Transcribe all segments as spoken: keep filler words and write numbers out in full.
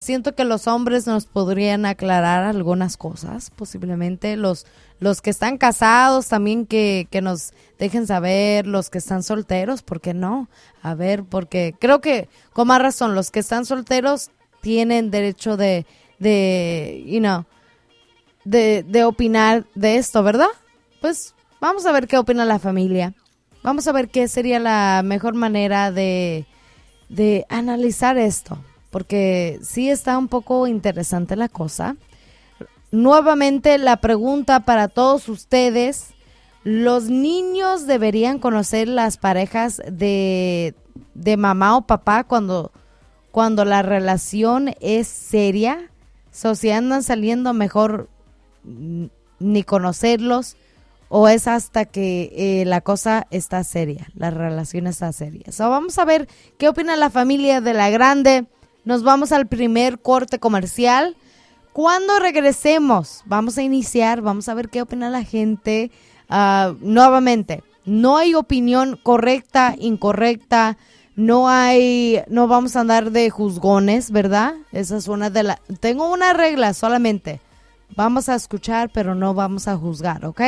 siento que los hombres nos podrían aclarar algunas cosas, posiblemente los los que están casados también que, que nos dejen saber, los que están solteros, ¿por qué no? A ver, porque creo que con más razón, los que están solteros tienen derecho de, de you know, de, de opinar de esto, ¿verdad? Pues vamos a ver qué opina la familia. Vamos a ver qué sería la mejor manera de, de analizar esto, porque sí está un poco interesante la cosa. Nuevamente la pregunta para todos ustedes: ¿los niños deberían conocer las parejas de, de mamá o papá cuando, cuando la relación es seria? So, si andan saliendo, mejor ni conocerlos, o es hasta que eh, la cosa está seria, la relación está seria. So, vamos a ver qué opina la familia de La Grande. Nos vamos al primer corte comercial. Cuando regresemos, vamos a iniciar, vamos a ver qué opina la gente. Uh, nuevamente, no hay opinión correcta, incorrecta, no hay, no vamos a andar de juzgones, ¿verdad? Esa es una de las, tengo una regla solamente. Vamos a escuchar, pero no vamos a juzgar, ¿ok?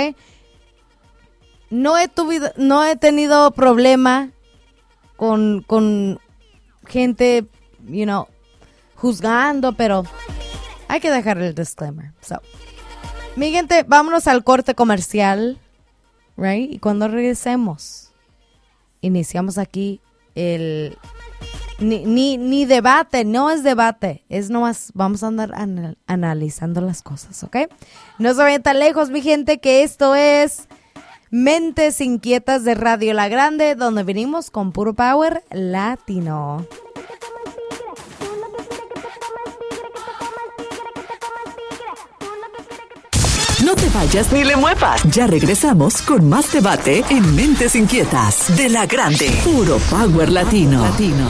No he tuvido, no he tenido problema con, con gente, you know, juzgando, pero hay que dejar el disclaimer. So, mi gente, vámonos al corte comercial, right? Y cuando regresemos, iniciamos aquí el ni, ni, ni debate, no es debate, es nomás vamos a andar anal, analizando las cosas, ¿ok? No se vayan tan lejos, mi gente, que esto es Mentes Inquietas de Radio La Grande, donde venimos con puro power latino. No te vayas ni le muevas. Ya regresamos con más debate en Mentes Inquietas de La Grande. Puro power latino. latino.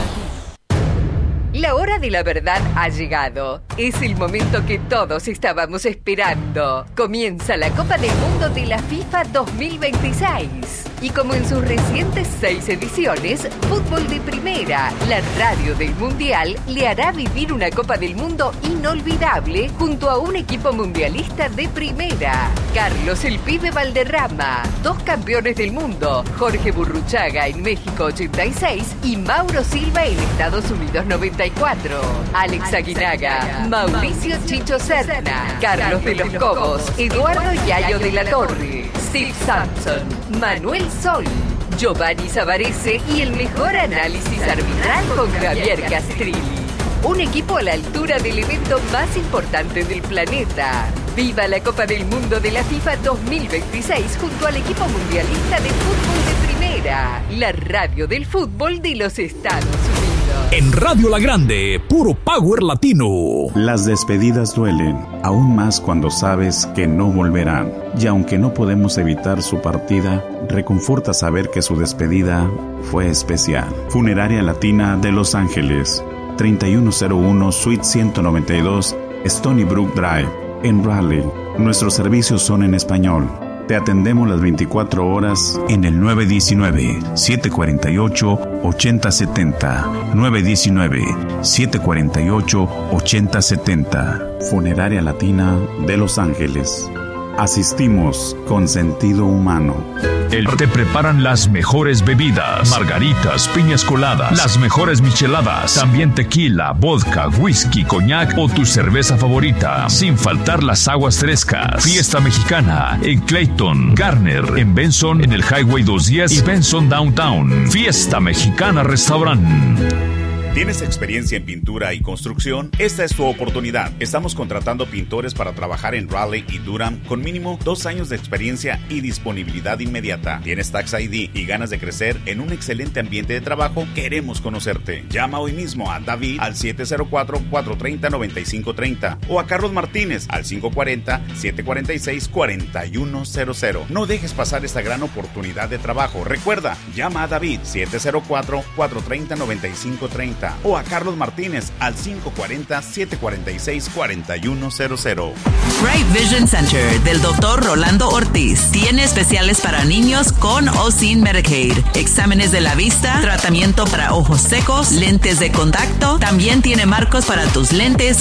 La hora de la verdad ha llegado. Es el momento que todos estábamos esperando. Comienza la Copa del Mundo de la FIFA dos mil veintiséis. Y como en sus recientes seis ediciones, Fútbol de Primera, la radio del Mundial, le hará vivir una Copa del Mundo inolvidable junto a un equipo mundialista de primera. Carlos el Pibe Valderrama, dos campeones del mundo, Jorge Burruchaga en México ochenta y seis y Mauro Silva en Estados Unidos noventa y cuatro. Alex Aguinaga, Mauricio Chicho Serna, Carlos de los Cobos, Eduardo Yayo de la Torre, Steve Sampson, Manuel Sol, Giovanni Savarese y el mejor análisis arbitral con Javier Castrilli. Un equipo a la altura del evento más importante del planeta. ¡Viva la Copa del Mundo de la FIFA dos mil veintiséis junto al equipo mundialista de fútbol de primera! La radio del fútbol de los Estados Unidos. En Radio La Grande, puro power latino. Las despedidas duelen, aún más cuando sabes que no volverán. Y aunque no podemos evitar su partida, reconforta saber que su despedida fue especial. Funeraria Latina de Los Ángeles, treinta y uno cero uno Suite ciento noventa y dos, Stony Brook Drive, en Raleigh. Nuestros servicios son en español. Te atendemos las veinticuatro horas en el nueve uno nueve, siete cuatro ocho, ocho cero siete cero. nueve uno nueve, siete cuatro ocho, ocho cero siete cero. Funeraria Latina de Los Ángeles. Asistimos con sentido humano. El te preparan las mejores bebidas, margaritas, piñas coladas, las mejores micheladas, también tequila, vodka, whisky, coñac o tu cerveza favorita, sin faltar las aguas frescas. Fiesta Mexicana en Clayton, Garner, en Benson, en el Highway doscientos diez y Benson Downtown. Fiesta Mexicana Restaurant. ¿Tienes experiencia en pintura y construcción? Esta es tu oportunidad. Estamos contratando pintores para trabajar en Raleigh y Durham con mínimo dos años de experiencia y disponibilidad inmediata. ¿Tienes Tax I D y ganas de crecer en un excelente ambiente de trabajo? Queremos conocerte. Llama hoy mismo a David al siete cero cuatro, cuatro tres cero, nueve cinco tres cero o a Carlos Martínez al cinco cuatro cero, siete cuatro seis, cuatro uno cero cero. No dejes pasar esta gran oportunidad de trabajo. Recuerda, llama a David siete cero cuatro, cuatro tres cero, nueve cinco tres cero o a Carlos Martínez al cinco cuatro cero, siete cuatro seis, cuatro uno cero cero. Bright Vision Center del doctor Rolando Ortiz tiene especiales para niños con o sin Medicaid, exámenes de la vista, tratamiento para ojos secos, lentes de contacto, también tiene marcos para tus lentes